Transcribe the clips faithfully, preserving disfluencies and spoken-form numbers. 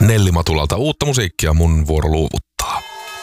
Nelli Matulalta uutta musiikkia, mun vuoro luovuttaa.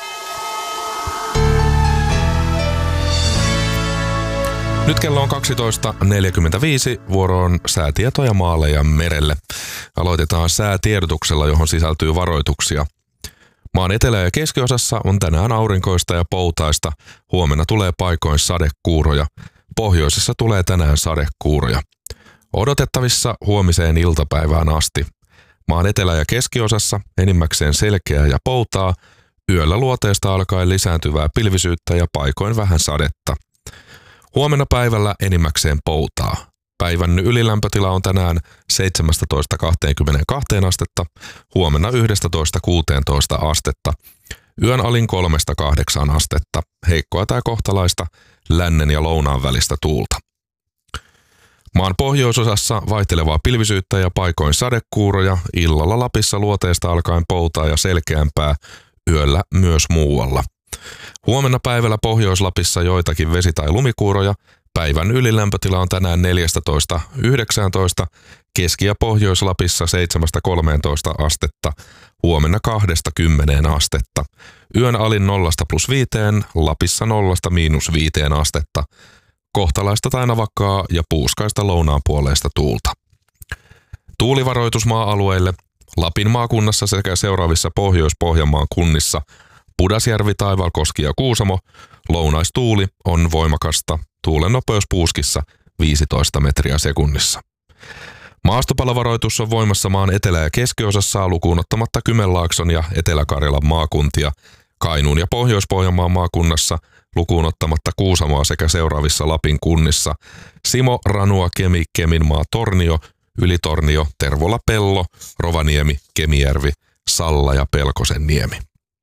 Nyt kello on kaksitoista neljäkymmentäviisi, vuoro on säätietoja maalle ja merelle. Aloitetaan säätiedotuksella, johon sisältyy varoituksia. Maan etelä- ja keskiosassa on tänään aurinkoista ja poutaista. Huomenna tulee paikoin sadekuuroja. Pohjoisessa tulee tänään sadekuuroja. Odotettavissa huomiseen iltapäivään asti. Maan etelä- ja keskiosassa enimmäkseen selkeää ja poutaa. Yöllä luoteesta alkaen lisääntyvää pilvisyyttä ja paikoin vähän sadetta. Huomenna päivällä enimmäkseen poutaa. Päivän ylilämpötila on tänään seitsemästätoista kaksikymmentäkaksi astetta, huomenna yksitoista kuusitoista astetta. Yön alin kolmesta kahdeksaan astetta, heikkoa tai kohtalaista lännen ja lounaan välistä tuulta. Maan pohjoisosassa vaihtelevaa pilvisyyttä ja paikoin sadekuuroja, illalla Lapissa luoteesta alkaen poutaa ja selkeämpää, yöllä myös muualla. Huomenna päivällä Pohjois-Lapissa joitakin vesi- tai lumikuuroja. Päivän ylilämpötila on tänään neljästätoista yhdeksääntoista, Keski- ja Pohjois-Lapissa seitsemästä kolmeentoista astetta, huomenna kahdesta kymmeneen astetta. Yön alin nollasta plus viiteen, Lapissa nollasta miinus viiteen astetta. Kohtalaista tai navakkaa ja puuskaista lounaan puoleista tuulta. Tuulivaroitus maa-alueille. Lapin maakunnassa sekä seuraavissa Pohjois-Pohjanmaan kunnissa Pudasjärvi, Taivalkoski ja Kuusamo. Lounaistuuli on voimakasta. Tuulen nopeus puuskissa viisitoista metriä sekunnissa. Maastopalovaroitus on voimassa maan etelä- ja keskiosassa lukuun ottamatta Kymenlaakson ja Etelä-Karjalan maakuntia. Kainuun ja Pohjois-Pohjanmaan maakunnassa lukuun ottamatta Kuusamoa sekä seuraavissa Lapin kunnissa Simo, Ranua, Kemi, Keminmaa, Tornio, Ylitornio, Tervola, Pello, Rovaniemi, Kemijärvi, Salla ja Pelkosenniemi.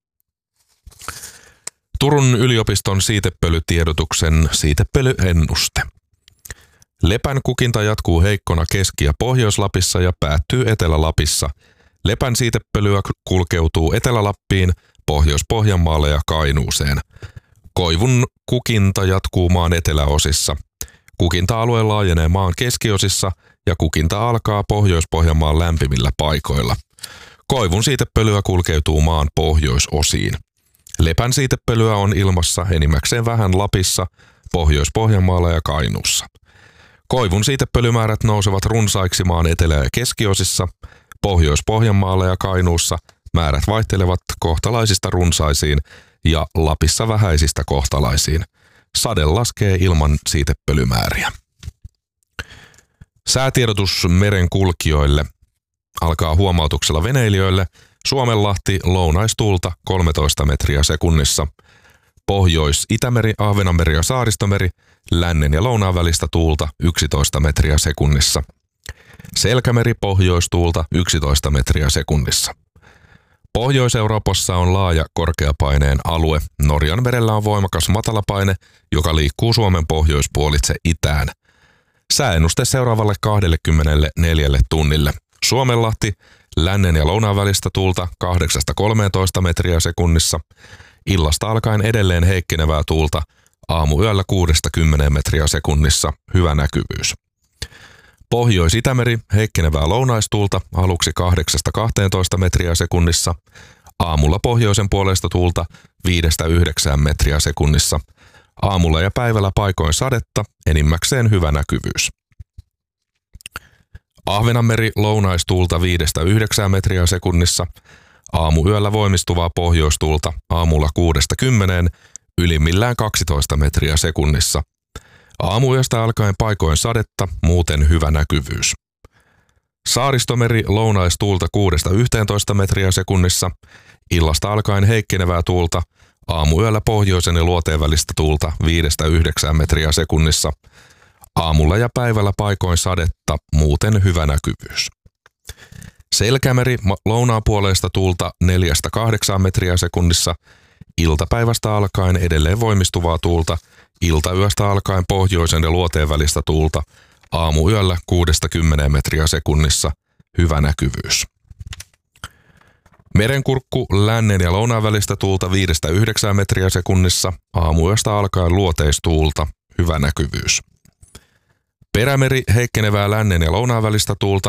Turun yliopiston siitepölytiedotuksen siitepölyennuste. Lepän kukinta jatkuu heikkona Keski- ja Pohjois-Lapissa ja päättyy Etelä-Lapissa. Lepän siitepölyä kulkeutuu Etelä-Lappiin, Pohjois-Pohjanmaalle ja Kainuuseen. Koivun kukinta jatkuu maan eteläosissa. Kukinta-alue laajenee maan keskiosissa ja kukinta alkaa Pohjois-Pohjanmaan lämpimillä paikoilla. Koivun siitepölyä kulkeutuu maan pohjoisosiin. Lepän siitepölyä on ilmassa enimmäkseen vähän Lapissa, Pohjois-Pohjanmaalla ja Kainuussa. Koivun siitepölymäärät nousevat runsaiksi maan etelä- ja keskiosissa. Pohjois-Pohjanmaalla ja Kainuussa määrät vaihtelevat kohtalaisista runsaisiin ja Lapissa vähäisistä kohtalaisiin. Sade laskee ilman siitepölymääriä. Säätiedotus merenkulkijoille alkaa huomautuksella veneilijöille. Suomenlahti lounaistuulta kolmetoista metriä sekunnissa. Pohjois-Itämeri, Ahvenanmeri ja Saaristomeri lännen ja lounaan välistä tuulta yksitoista metriä sekunnissa. Selkämeri pohjoistuulta yksitoista metriä sekunnissa. Pohjois-Euroopassa on laaja korkeapaineen alue. Norjan merellä on voimakas matalapaine, joka liikkuu Suomen pohjoispuolitse itään. Sääennuste seuraavalle kaksikymmentäneljä tunnille. Suomenlahti lännen ja lounaan välistä tuulta kahdeksasta kolmeentoista metriä sekunnissa. Illasta alkaen edelleen heikkenevää tuulta. Aamuyöllä kuudesta kymmeneen metriä sekunnissa. Hyvä näkyvyys. Pohjois-Itämeri heikkenevää lounaistuulta aluksi kahdeksasta kahteentoista metriä sekunnissa. Aamulla pohjoisen puolesta tuulta viidestä yhdeksään metriä sekunnissa. Aamulla ja päivällä paikoin sadetta, enimmäkseen hyvä näkyvyys. Ahvenanmeri lounaistuulta viidestä yhdeksään metriä sekunnissa. Aamuyöllä voimistuvaa pohjoistuulta aamulla kuudesta kymmeneen, ylimmillään kaksitoista metriä sekunnissa. Aamuyöstä alkaen paikoin sadetta, muuten hyvä näkyvyys. Saaristomeri lounaistuulta kuudesta yhteentoista metriä sekunnissa. Illasta alkaen heikkenevää tuulta. Aamuyöllä pohjoisen ja luoteen välistä tuulta viidestä yhdeksään metriä sekunnissa. Aamulla ja päivällä paikoin sadetta, muuten hyvä näkyvyys. Selkämeri lounaanpuoleista tuulta neljästä kahdeksaan metriä sekunnissa. Iltapäivästä alkaen edelleen voimistuvaa tuulta. Iltayöstä alkaen pohjoisen ja luoteen välistä tuulta. Aamuyöllä kuudesta kymmeneen metriä sekunnissa. Hyvä näkyvyys. Merenkurkku lännen ja lounaan välistä tuulta viidestä yhdeksään metriä sekunnissa. Aamuyöstä alkaen luoteistuulta. Hyvä näkyvyys. Perämeri heikkenevää lännen ja lounaan välistä tuulta.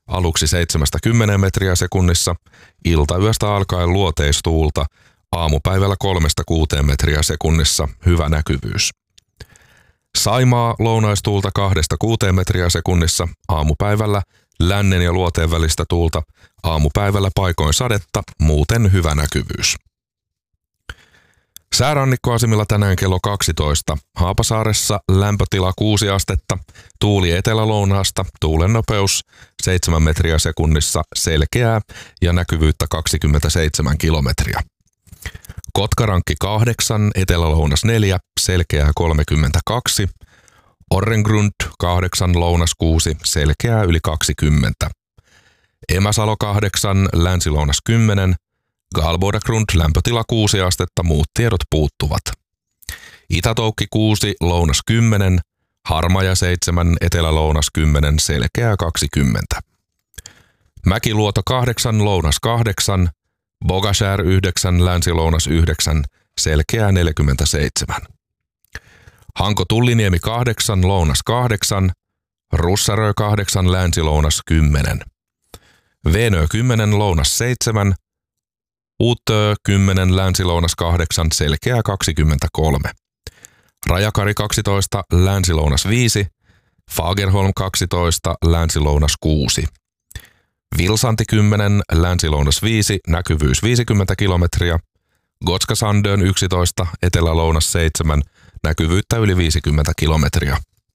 aluksi seitsemästä kymmeneen metriä sekunnissa, iltayöstä alkaen luoteistuulta, aamupäivällä kolmesta kuuteen metriä sekunnissa, hyvä näkyvyys. Saimaa lounaistuulta kahdesta kuuteen metriä sekunnissa, aamupäivällä lännen ja luoteen välistä tuulta, aamupäivällä paikoin sadetta, muuten hyvä näkyvyys. Säärannikkoasemilla tänään kello kaksitoista. Haapasaaressa lämpötila kuusi astetta, tuuli etelä-lounaasta, tuulen nopeus seitsemän metriä sekunnissa, selkeää ja näkyvyyttä kaksikymmentäseitsemän kilometriä. Kotkarankki kahdeksan, etelä-lounas neljä, selkeää kolmekymmentäkaksi. Orrengrund kahdeksan, lounas kuusi, selkeää yli kaksikymmentä. Emäsalo kahdeksan, länsi-lounas kymmenen. Galbodagrund lämpötila kuusi astetta, muut tiedot puuttuvat. Itätoukki kuusi, lounas kymmenen. Harmaja seitsemän, etelä-lounas kymmenen, selkeää kaksikymmentä. Mäkiluoto kahdeksan, lounas kahdeksan. Bogashär yhdeksän, länsi-lounas yhdeksän, selkeää neljäkymmentäseitsemän. Hanko Tulliniemi kahdeksan, lounas kahdeksan. Russarö kahdeksan, länsi-lounas kymmenen. Venö kymmenen, lounas seitsemän. Utö kymmenen, länsi-lounas kahdeksan, selkeää kaksikymmentäkolme. Rajakari kaksitoista, länsi-lounas viisi. Fagerholm kaksitoista, länsi-lounas kuusi. Vilsanti kymmenen, länsi-lounas viisi, näkyvyys viisikymmentä kilometriä. Gotska Sandön yksitoista, etelä-lounas seitsemän, näkyvyyttä yli viisikymmentä kilometriä.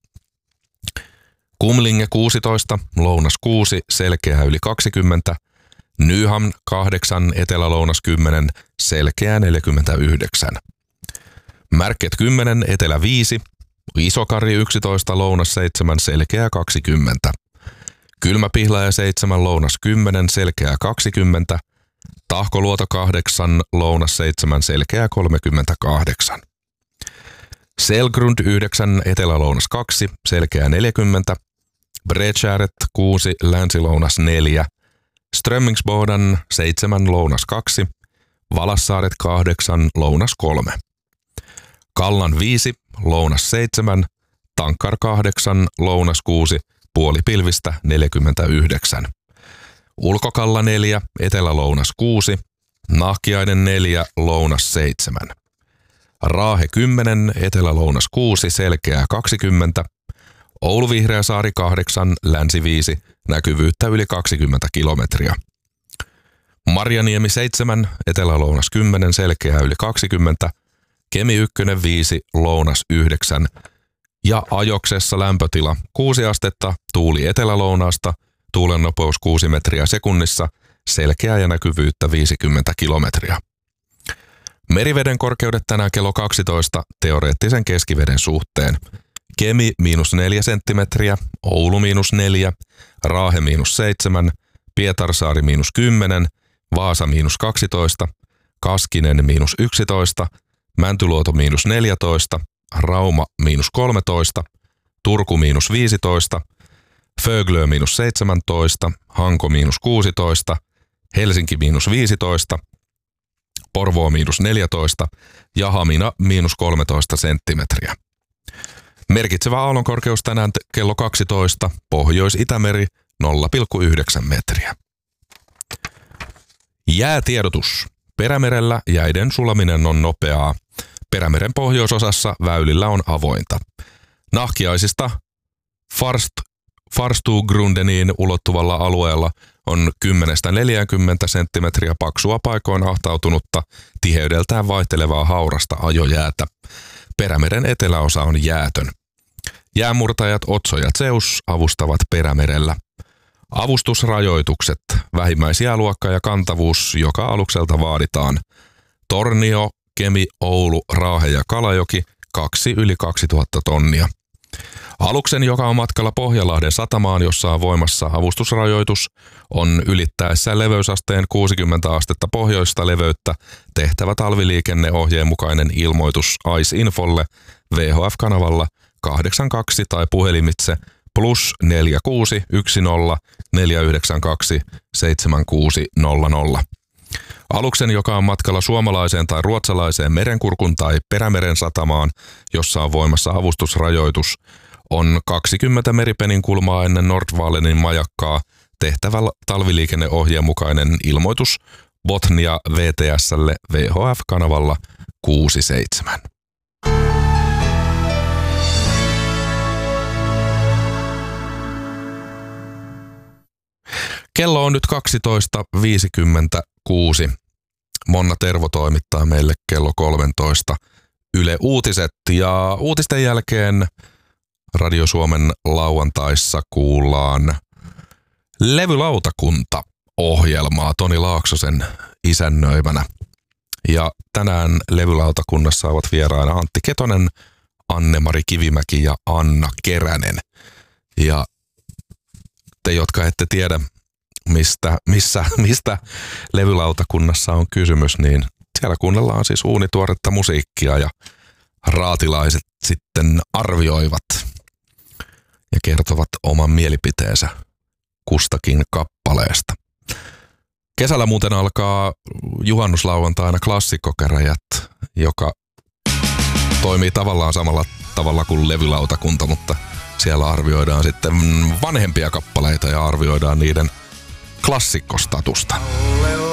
Kumlinge kuusitoista, lounas kuusi, selkeää yli kaksikymmentä. Nyhamn kahdeksan, etelä-lounas kymmenen, selkeää neljäkymmentäyhdeksän. Märket kymmenen, etelä viisi. Isokari yksitoista, lounas seitsemän, selkeää kaksikymmentä. Kylmäpihlaja seitsemän, lounas kymmenen, selkeää kaksikymmentä. Tahkoluoto kahdeksan, lounas seitsemän, selkeää kolmekymmentäkahdeksan. Selgrund yhdeksän, etelä-lounas kaksi, selkeää neljäkymmentä. Bredskäret kuusi, länsi-lounas neljä. Strömmingsboden seitsemän, lounas kaksi. Valassaaret kahdeksan, lounas kolme. Kallan viisi, lounas seitsemän. Tankkar kahdeksan, lounas kuusi. Puolipilvistä neljäkymmentäyhdeksän. Ulkokalla neljä, etelä-lounas kuusi. Nahkiainen neljä, lounas seitsemän. Raahe kymmenen, etelä-lounas kuusi, selkeää kaksikymmentä. Oulu Vihreäsaari kahdeksan, länsi viisi, näkyvyyttä yli kaksikymmentä kilometriä. Marjaniemi seitsemän, etelä-lounas kymmenen, selkeää yli kaksikymmentä. Kemi yksi viisi, lounas yhdeksän. Ja Ajoksessa lämpötila kuusi astetta, tuuli etelä-lounaasta, tuulen nopeus kuusi metriä sekunnissa, selkeää ja näkyvyyttä viisikymmentä kilometriä. Meriveden korkeudet tänään kello kaksitoista teoreettisen keskiveden suhteen. Kemi miinus neljä senttimetriä, Oulu miinus neljä, Raahe miinus seitsemän, Pietarsaari miinus kymmenen, Vaasa miinus kaksitoista, Kaskinen miinus yksitoista, Mäntyluoto miinus neljätoista, Rauma miinus kolmetoista, Turku miinus viisitoista, Föglö miinus seitsemäntoista, Hanko miinus kuusitoista, Helsinki miinus viisitoista, Porvoo miinus neljätoista ja Hamina miinus kolmetoista senttimetriä. Merkitsevä aallonkorkeus tänään kello kaksitoista, Pohjois-Itämeri nolla pilkku yhdeksän metriä. Jäätiedotus. Perämerellä jäiden sulaminen on nopeaa. Perämeren pohjoisosassa väylillä on avointa. Nahkiaisista Farst, Farstugrundeniin ulottuvalla alueella on kymmenestä neljäänkymmeneen senttimetriä paksua paikoin ahtautunutta, tiheydeltään vaihtelevaa haurasta ajojäätä. Perämeren eteläosa on jäätön. Jäämurtajat Otso ja Zeus avustavat Perämerellä. Avustusrajoitukset, vähimmäisjääluokka ja kantavuus joka alukselta vaaditaan. Tornio, Kemi, Oulu, Raahe ja Kalajoki, kaksi yli kaksituhatta tonnia. Aluksen, joka on matkalla Pohjanlahden satamaan, jossa on voimassa avustusrajoitus, on ylittäessä leveysasteen kuusikymmentä astetta pohjoista leveyttä tehtävä talviliikenneohjeen mukainen ilmoitus Ice Infolle V H F-kanavalla kahdeksankymmentäkaksi tai puhelimitse plus neljä kuusi yksi nolla neljä yhdeksän kaksi seitsemän kuusi nolla nolla. Aluksen, joka on matkalla suomalaiseen tai ruotsalaiseen merenkurkun tai Perämeren satamaan, jossa on voimassa avustusrajoitus, on kaksikymmentä meripeninkulmaa ennen Nordvalenin majakkaa tehtävä talviliikenneohjeen mukainen ilmoitus Botnia V T S:lle V H F-kanavalla kuusi seitsemän. Kello on nyt kaksitoista viisikymmentäkuusi. Monna Tervo toimittaa meille kello kolmetoista Yle Uutiset ja uutisten jälkeen Radio Suomen lauantaissa kuullaan Levylautakunta-ohjelmaa Toni Laaksosen isännöimänä. Ja tänään Levylautakunnassa ovat vieraina Antti Ketonen, Anne-Mari Kivimäki ja Anna Keränen. Ja te, jotka ette tiedä, mistä, missä, mistä Levylautakunnassa on kysymys, niin siellä kuunnellaan siis uunituoretta musiikkia ja raatilaiset sitten arvioivat ja kertovat oman mielipiteensä kustakin kappaleesta. Kesällä muuten alkaa juhannuslauantaina klassikkokäräjät, joka toimii tavallaan samalla tavalla kuin Levylautakunta, mutta siellä arvioidaan sitten vanhempia kappaleita ja arvioidaan niiden klassikkostatusta.